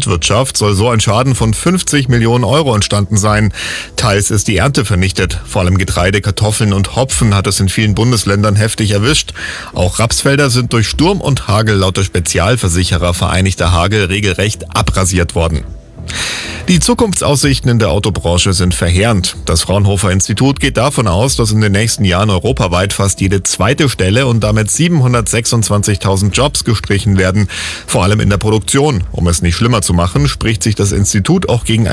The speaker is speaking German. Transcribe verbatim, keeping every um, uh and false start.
Landwirtschaft soll so ein Schaden von fünfzig Millionen Euro entstanden sein. Teils ist die Ernte vernichtet. Vor allem Getreide, Kartoffeln und Hopfen hat es in vielen Bundesländern heftig erwischt. Auch Rapsfelder sind durch Sturm und Hagel laut der Spezialversicherer Vereinigter Hagel regelrecht abrasiert worden. Die Zukunftsaussichten in der Autobranche sind verheerend. Das Fraunhofer Institut geht davon aus, dass in den nächsten Jahren europaweit fast jede zweite Stelle und damit siebenhundertsechsundzwanzigtausend Jobs gestrichen werden. Vor allem in der Produktion. Um es nicht schlimmer zu machen, spricht sich das Institut auch gegen ein